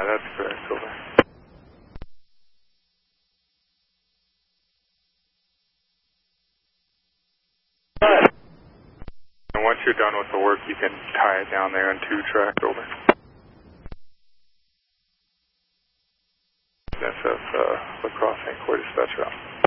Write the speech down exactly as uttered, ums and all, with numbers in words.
that's correct, over. And once you're done with the work, you can tie it down there in two track, over. S F uh, La Crosse Saint Croix dispatch route.